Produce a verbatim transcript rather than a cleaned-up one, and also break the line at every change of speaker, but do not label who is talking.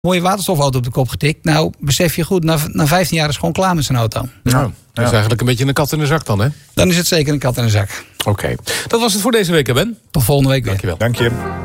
mooie waterstofauto op de kop getikt. Nou, besef je goed, na, na vijftien jaar is gewoon klaar met zijn auto.
Nou, dat is ja. eigenlijk een beetje een kat in de zak dan, hè?
Dan is het zeker een kat in de zak.
Oké, okay. Dat was het voor deze week, hè Ben?
Tot volgende week weer.
Dankjewel.
Dank je.